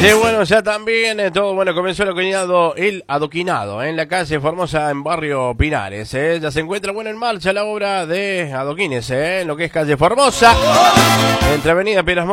Sí, bueno, ya también todo, bueno, comenzó el adoquinado en la calle Formosa en barrio Pinares, ya se encuentra, bueno, en marcha la obra de adoquines, en lo que es calle Formosa, entre avenida Piedras